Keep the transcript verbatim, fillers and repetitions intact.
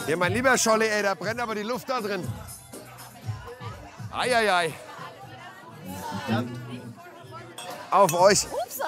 Ja, mein lieber Scholli, ey, da brennt aber die Luft da drin. Eieiei. Auf euch.